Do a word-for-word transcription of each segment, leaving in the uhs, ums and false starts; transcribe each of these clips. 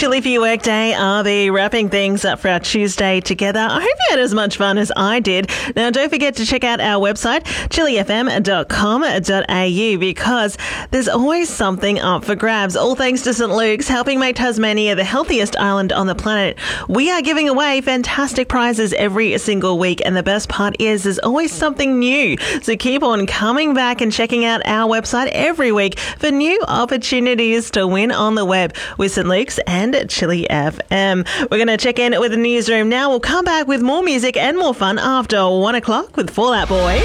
Chilli for your workday. I'll be wrapping things up for our Tuesday together. I hope you had as much fun as I did. Now, don't forget to check out our website, chilli f m dot com dot a u, because there's always something up for grabs. All thanks to St Luke's, helping make Tasmania the healthiest island on the planet. We are giving away fantastic prizes every single week, and the best part is there's always something new. So keep on coming back and checking out our website every week for new opportunities to win on the web with St Luke's and Chilli F M. We're going to check in with the newsroom now. We'll come back with more music and more fun after one o'clock with Fall Out Boy,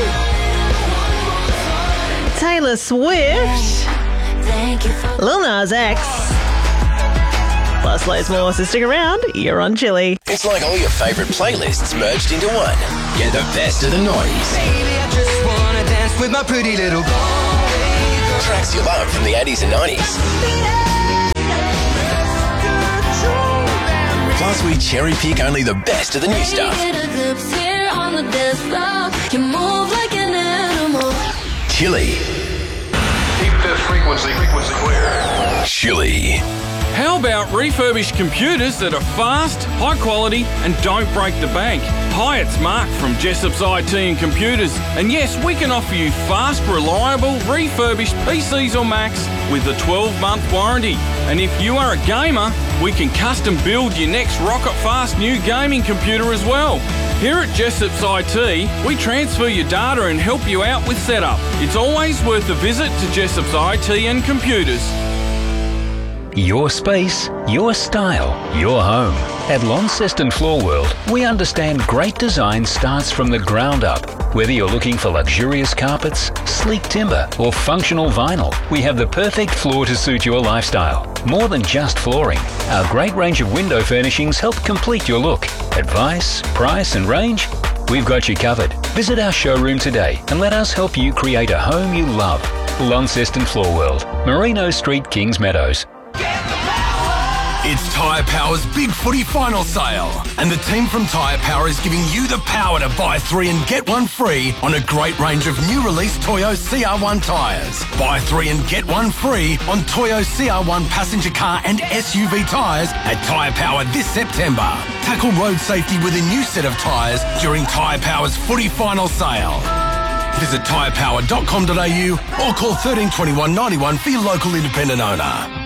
Taylor Swift, Lil Nas X, plus loads more. So stick around. You're on Chilli. It's like all your favourite playlists merged into one. Get the best of the nineties. Baby, I just wanna dance with my pretty little girl. Tracks you love from the eighties and nineties. Plus, we cherry pick only the best of the new stuff. Chilli. Keep the frequency, frequency clear. Chilli. How about refurbished computers that are fast, high quality and don't break the bank? Hi, it's Mark from Jessop's I T and Computers. And yes, we can offer you fast, reliable, refurbished P Cs or Macs with a twelve month warranty. And if you are a gamer, we can custom build your next rocket fast new gaming computer as well. Here at Jessop's I T, we transfer your data and help you out with setup. It's always worth a visit to Jessop's I T and Computers. Your space, your style, your home. At Launceston Floor World, we understand great design starts from the ground up. Whether you're looking for luxurious carpets, sleek timber, or functional vinyl, we have the perfect floor to suit your lifestyle. More than just flooring, our great range of window furnishings help complete your look. Advice, price, and range? We've got you covered. Visit our showroom today and let us help you create a home you love. Launceston Floor World, Merino Street, Kings Meadows. It's Tyre Power's Big Footy Final Sale, and the team from Tyre Power is giving you the power to buy three and get one free on a great range of new release Toyo C R one tyres. Buy three and get one free on Toyo C R one passenger car and S U V tyres at Tyre Power this September. Tackle road safety with a new set of tyres during Tyre Power's Footy Final Sale. Visit tyre power dot com dot a u or call thirteen twenty-one ninety-one for your local independent owner.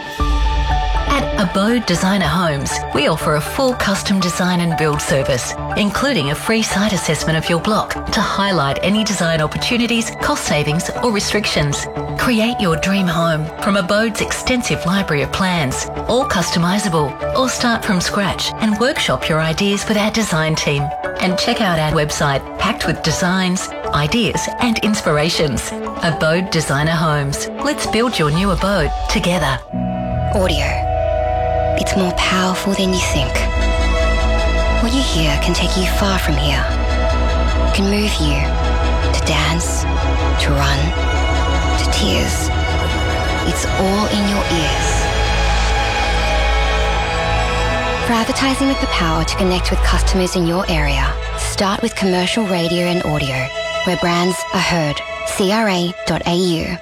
At Abode Designer Homes, we offer a full custom design and build service, including a free site assessment of your block to highlight any design opportunities, cost savings or restrictions. Create your dream home from Abode's extensive library of plans, all customisable, or start from scratch and workshop your ideas with our design team. And check out our website packed with designs, ideas and inspirations. Abode Designer Homes. Let's build your new abode together. Audio. It's more powerful than you think. What you hear can take you far from here. It can move you to dance, to run, to tears. It's all in your ears. For advertising with the power to connect with customers in your area, start with commercial radio and audio, where brands are heard. C R A dot A U.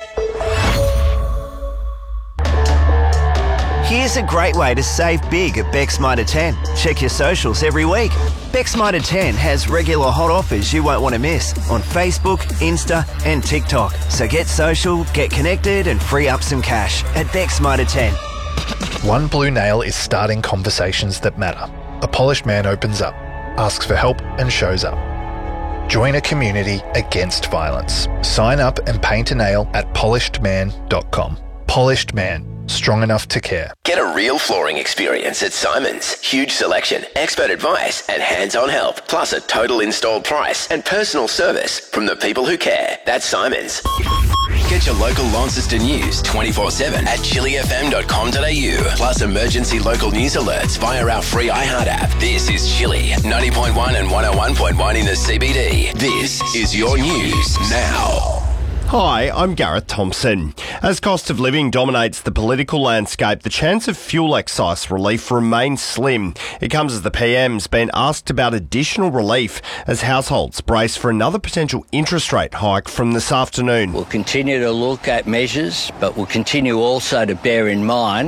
Here's a great way to save big at Beck's Mitre ten. Check your socials every week. Beck's Mitre ten has regular hot offers you won't want to miss on Facebook, Insta and TikTok. So get social, get connected and free up some cash at Beck's Mitre ten. One Blue Nail is starting conversations that matter. A polished man opens up, asks for help and shows up. Join a community against violence. Sign up and paint a nail at polished man dot com. Polished Man. Strong enough to care. Get a real flooring experience at Simon's. Huge selection, expert advice and hands-on help. Plus a total install price and personal service from the people who care. That's Simon's. Get your local Launceston news twenty-four seven at chilli f m dot com dot a u. Plus emergency local news alerts via our free iHeart app. This is Chilli, ninety point one and one oh one point one in the C B D. This is your news now. Hi, I'm Gareth Thompson. As cost of living dominates the political landscape, the chance of fuel excise relief remains slim. It comes as the P M's been asked about additional relief as households brace for another potential interest rate hike from this afternoon. We'll continue to look at measures, but we'll continue also to bear in mind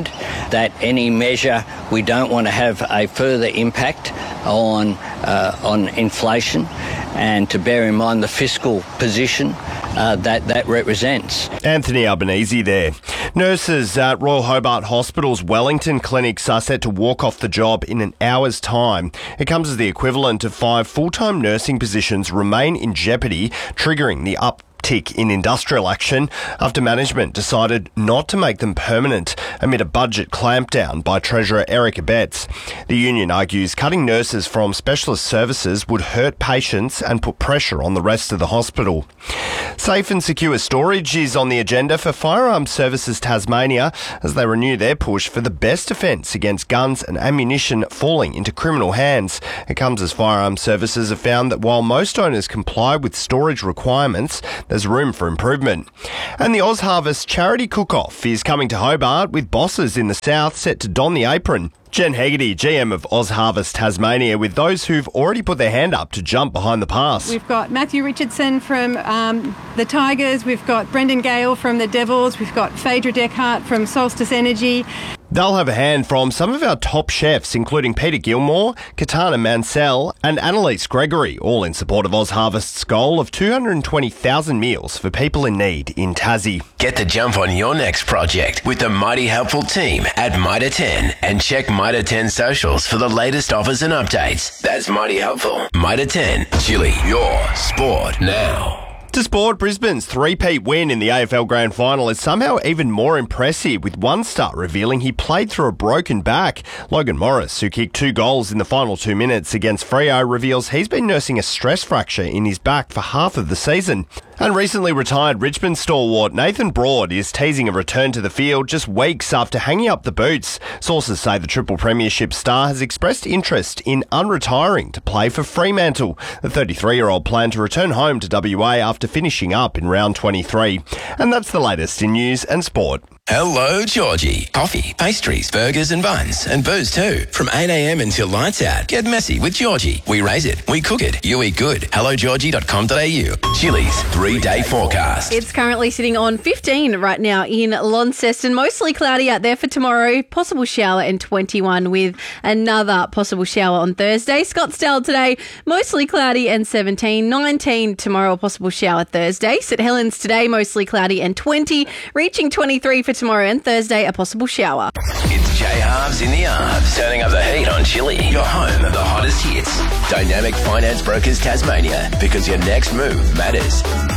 that any measure, we don't want to have a further impact on uh, on inflation, and to bear in mind the fiscal position uh, that that represents. Anthony Albanese there. Nurses at Royal Hobart Hospital's Wellington clinics are set to walk off the job in an hour's time. It comes as the equivalent of five full-time nursing positions remain in jeopardy, triggering the up tick in industrial action after management decided not to make them permanent amid a budget clampdown by Treasurer Eric Abetz. The union argues cutting nurses from specialist services would hurt patients and put pressure on the rest of the hospital. Safe and secure storage is on the agenda for Firearms Services Tasmania as they renew their push for the best defence against guns and ammunition falling into criminal hands. It comes as Firearms Services have found that while most owners comply with storage requirements, there's room for improvement. And the Oz Harvest Charity Cook-Off is coming to Hobart with bosses in the south set to don the apron. Jen Hegarty, G M of Oz Harvest Tasmania, with those who've already put their hand up to jump behind the pass. We've got Matthew Richardson from um, the Tigers, we've got Brendan Gale from the Devils, we've got Phaedra Deckhart from Solstice Energy. They'll have a hand from some of our top chefs, including Peter Gilmore, Katana Mansell and Annalise Gregory, all in support of Oz Harvest's goal of two hundred twenty thousand meals for people in need in Tassie. Get the jump on your next project with the mighty helpful team at Mitre ten and check Mitre ten socials for the latest offers and updates. That's mighty helpful. Mitre ten, Chili, your sport now. To sport, Brisbane's three-peat win in the A F L Grand Final is somehow even more impressive, with one star revealing he played through a broken back. Logan Morris, who kicked two goals in the final two minutes against Freo, reveals he's been nursing a stress fracture in his back for half of the season. And recently retired Richmond stalwart Nathan Broad is teasing a return to the field just weeks after hanging up the boots. Sources say the Triple Premiership star has expressed interest in unretiring to play for Fremantle. The thirty-three-year-old planned to return home to W A after finishing up in round twenty-three. And that's the latest in news and sport. Hello, Georgie. Coffee, pastries, burgers and buns, and booze too. From eight a.m. until lights out. Get messy with Georgie. We raise it, we cook it, you eat good. hello georgie dot com dot a u. Chili's three-day forecast. It's currently sitting on fifteen right now in Launceston. Mostly cloudy out there for tomorrow. Possible shower and twenty-one with another possible shower on Thursday. Scottsdale today, mostly cloudy and seventeen. nineteen tomorrow, possible shower Thursday. St Helens today, mostly cloudy and twenty. Reaching twenty-three for tomorrow and Thursday, a possible shower. It's J Halves in the Arms, turning up the heat on Chili, your home of the hottest hits. Dynamic Finance Brokers Tasmania, because your next move matters.